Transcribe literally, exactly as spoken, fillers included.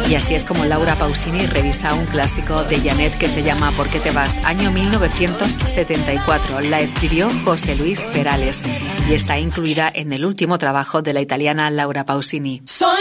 Y así es como Laura Pausini revisa un clásico de Janet que se llama ¿Por qué te vas?, año mil novecientos setenta y cuatro. La escribió José Luis Perales y está incluida en el último trabajo de la italiana Laura Pausini.